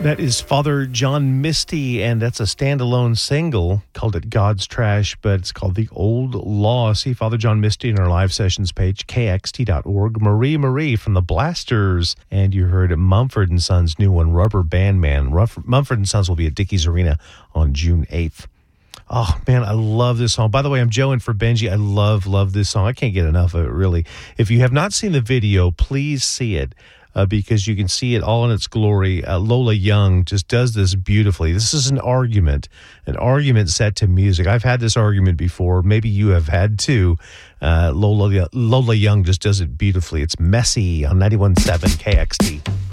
That is Father John Misty, and that's a standalone single. Called it God's Trash, but it's called The Old Law. See Father John Misty in our live sessions page, kxt.org. Marie from the Blasters, and you heard Mumford & Sons' new one, Rubber Band Man. Mumford & Sons will be at Dickies Arena on June 8th. Oh, man, I love this song. By the way, I'm Joe in for Benji. I love this song. I can't get enough of it, really. If you have not seen the video, please see it. Because you can see it all in its glory. Lola Young just does this beautifully. This is an argument set to music. I've had this argument before. Maybe you have had too. Lola Young just does it beautifully. It's Messy on 91.7 KXT.